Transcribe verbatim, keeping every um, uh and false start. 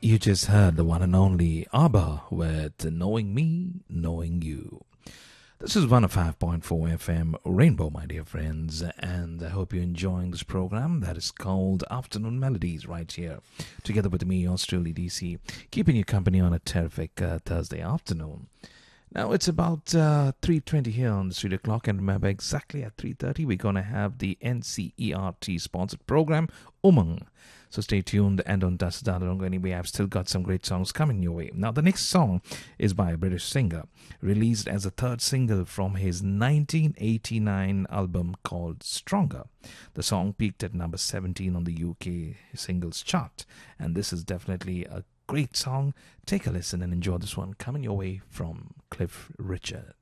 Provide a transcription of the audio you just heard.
You just heard the one and only ABBA with Knowing Me, Knowing You. This is one oh five point four F M Rainbow, my dear friends, and I hope you're enjoying this program that is called Afternoon Melodies right here, together with me, yours truly, D C, keeping you company on a terrific uh, Thursday afternoon. Now, it's about uh, three twenty here on the studio clock, and remember, exactly at three thirty, we're going to have the N C E R T-sponsored program, Umang. So stay tuned and don't touch the dial anyway. I've still got some great songs coming your way. Now, the next song is by a British singer, released as a third single from his nineteen eighty-nine album called Stronger. The song peaked at number seventeen on the U K singles chart, and this is definitely a great song. Take a listen and enjoy this one coming your way from Cliff Richard.